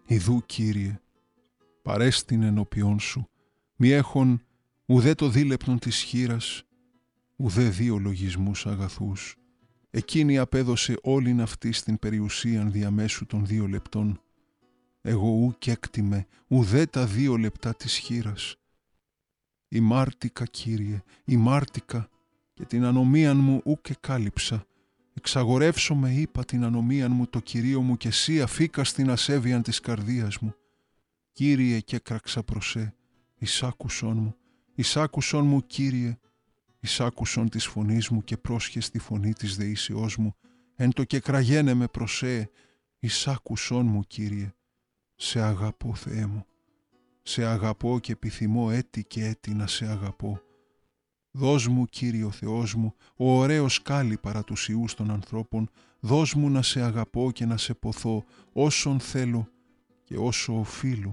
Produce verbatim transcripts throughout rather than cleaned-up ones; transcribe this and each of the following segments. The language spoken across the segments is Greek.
Ιδού, Κύριε, παρέστην ενώπιόν σου, μη έχων ουδέ το δίλεπτον της χήρας, ουδέ δύο λογισμούς αγαθούς. Εκείνη απέδωσε όλην αυτή στην περιουσίαν διαμέσου των δύο λεπτών. Εγώ ου κέκτιμε ουδέ τα δύο λεπτά της χήρας. Ημάρτηκα, Κύριε, ημάρτηκα, και την ανομίαν μου ου και κάλυψα. Εξαγορεύσω με είπα την ανομίαν μου το Κυρίο μου, και εσύ αφήκα στην ασέβειαν της καρδίας μου. Κύριε, και κράξα προσέ, εισάκουσον μου, εισάκουσον μου, Κύριε, εισάκουσον της φωνής μου και πρόσχες τη φωνή της δεήσεώς μου, εν το και κραγένε με προσέ, εισάκουσον μου, Κύριε. Σε αγαπώ, Θεέ μου, σε αγαπώ και επιθυμώ έτη και έτη να σε αγαπώ. Δώσ' μου, Κύριο Θεός μου, ο ωραίος κάλλη παρά τους ιούς των ανθρώπων, δώσ' μου να σε αγαπώ και να σε ποθώ όσον θέλω και όσο οφείλω.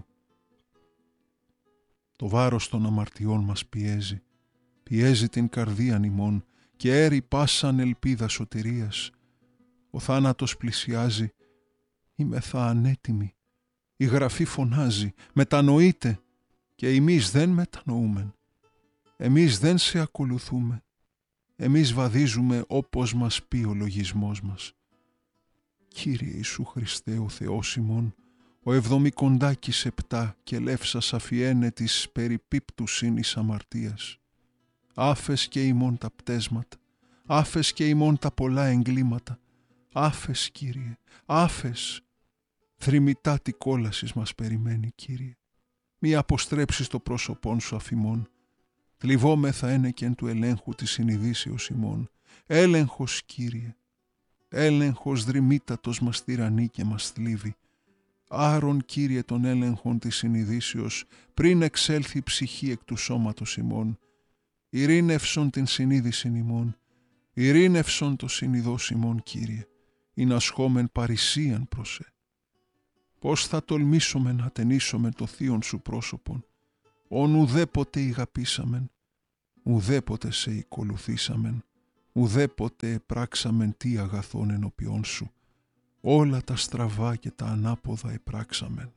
Το βάρος των αμαρτιών μας πιέζει, πιέζει την καρδίαν ημών και έρει πάσαν ελπίδα σωτηρίας. Ο θάνατος πλησιάζει, είμεθα ανέτοιμοι. Η Γραφή φωνάζει, μετανοείτε, και εμείς δεν μετανοούμεν. Εμείς δεν σε ακολουθούμε. Εμείς βαδίζουμε όπως μας πει ο λογισμός μας. Κύριε Ιησού Χριστέ ο Θεός ημών, ο εβδομικοντάκης επτά και λεύσας αφιένε της περιπίπτουσιν εις αμαρτίας. Άφες και ημών τα πτέσματα, άφες και ημών τα πολλά εγκλήματα. Άφες, Κύριε, άφες. Θρυμητά τι κόλασης μας περιμένει, Κύριε. Μη αποστρέψεις το πρόσωπόν σου αφημών. Θλιβόμεθα ένεκεν του ελέγχου της συνειδήσεως ημών. Έλεγχος, Κύριε. Έλεγχος δρυμύτατος μας τυραννεί και μας θλίβει. Άρον, Κύριε, τον έλεγχον της συνειδήσεως, πριν εξέλθει η ψυχή εκ του σώματος ημών. Ειρήνευσον την συνείδησιν ημών. Ειρήνευσον το συνειδός ημών, Κύριε. ειν ασχόμεν παρησίαν προσέ. Πώς θα τολμήσουμε να ταινίσουμε το θείον σου πρόσωπον, ον ουδέποτε ηγαπήσαμεν, ουδέποτε σε οικολουθήσαμεν, ουδέποτε επράξαμεν τι αγαθόν ενώπιόν σου, όλα τα στραβά και τα ανάποδα επράξαμεν.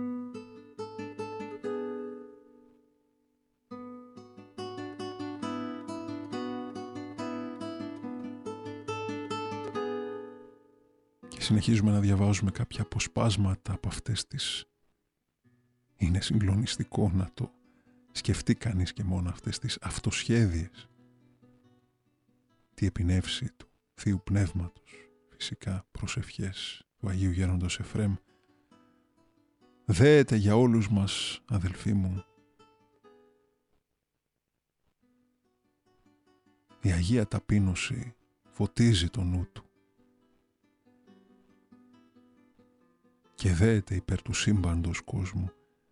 Συνεχίζουμε να διαβάζουμε κάποια αποσπάσματα από αυτές τις. Είναι συγκλονιστικό να το σκεφτεί κανείς και μόνο αυτές τις αυτοσχέδιες. Τι επινεύση του Θείου Πνεύματος, φυσικά προσευχές του Αγίου Γέροντος Εφραίμ. Δέεται για όλους μας, αδελφοί μου, η Αγία Ταπείνωση φωτίζει το νου του και δέεται υπέρ του σύμπαντος κόσμου.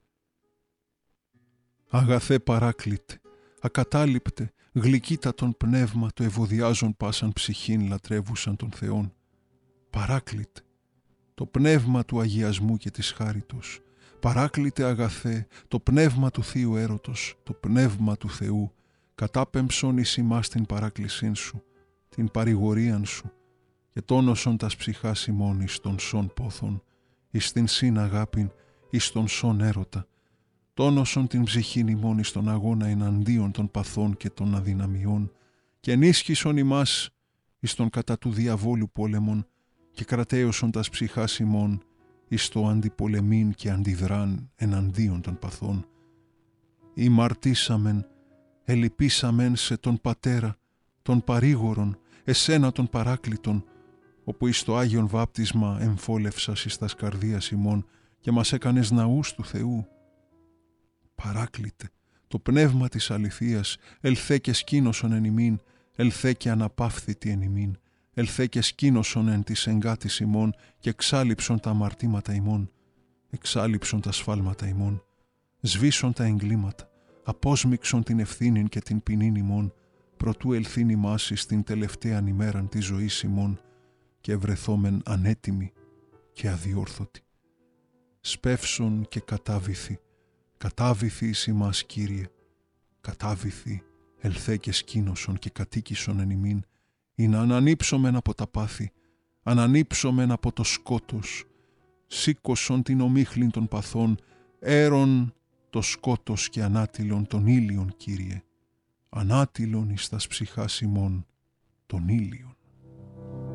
Αγαθέ παράκλητε, ακατάληπτε, γλυκύτατον πνεύμα το ευωδιάζον πάσαν ψυχήν λατρεύουσαν των Θεών. Παράκλητε, το πνεύμα του αγιασμού και της χάριτος. Παράκλητε αγαθέ, το πνεύμα του Θείου έρωτος, το πνεύμα του Θεού, κατάπεμψον εις ημάς την παράκλησήν σου, την παρηγορίαν σου, και τόνωσον τας ψυχάς ημών εις των σών πόθων, εις την σύν αγάπην, εις τον σών έρωτα, τόνωσον την ψυχήν ημών εις τον αγώνα εναντίον των παθών και των αδυναμιών, και ενίσχυσον ημάς εις τον κατά του διαβόλου πόλεμον, και κρατέωσον τας ψυχάς ημών εις το αντιπολεμήν και αντιδράν εναντίον των παθών. Ημαρτήσαμεν, ελυπήσαμεν σε τον Πατέρα, τον παρήγορον, εσένα τον παράκλητον, όπου εις το Άγιον βάπτισμα εμφόλευσας εις τας καρδίας ημών και μας έκανες ναούς του Θεού. Παράκλητε, το πνεύμα της αληθείας, ελθέ και σκήνωσον εν ημίν, ελθέ και αναπαύθητη εν ημίν, ελθέ και σκήνωσον εν της εγκάτης ημών και εξάλειψον τα αμαρτήματα ημών, εξάλειψον τα σφάλματα ημών, σβήσον τα εγκλήματα, απόσμιξον την ευθύνην και την ποινήν ημών, προτού ελθήν ημάς εις την τελευταίαν ημέραν της ζωής ημών, και βρεθόμεν ανέτοιμοι και αδιόρθωτοι. Σπεύσον και κατάβηθη, κατάβηθη εις ημάς, Κύριε, κατάβηθη, ελθέ και σκήνωσον και κατοίκησον εν ημίν, ή να ανανύψομεν από τα πάθη, ανανύψομεν από το σκότος, σήκωσον την ομίχλην των παθών, έρον το σκότος και ανάτιλον των ήλιων, Κύριε, ανάτιλον εις τας ψυχάς ημών των ήλιων.